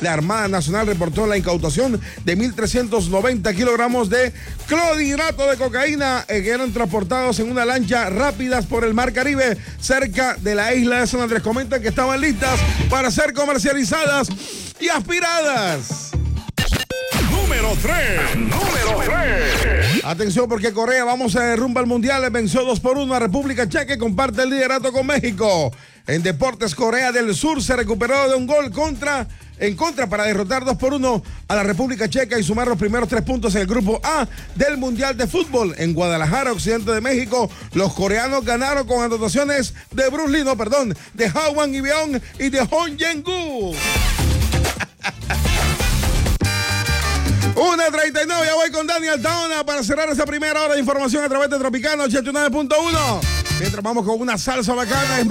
La Armada Nacional reportó la incautación de 1.390 kilogramos de clorhidrato de cocaína que eran transportados en una lancha rápidas por el Mar Caribe cerca de la isla de San Andrés. Comentan que estaban listas para ser comercializadas y aspiradas. Número 3. Atención porque Corea, vamos a rumbo al Mundial, venció 2-1 a República Checa y comparte el liderato con México. En deportes, Corea del Sur se recuperó de un gol en contra para derrotar 2-1 a la República Checa y sumar los primeros 3 puntos en el grupo A del Mundial de Fútbol. En Guadalajara, occidente de México, los coreanos ganaron con anotaciones de de Hwang Ibeon y de Hong Yengu. 1:39, ya voy con Daniel Taona para cerrar esa primera hora de información a través de Tropicano 89.1. Mientras vamos con una salsa bacana.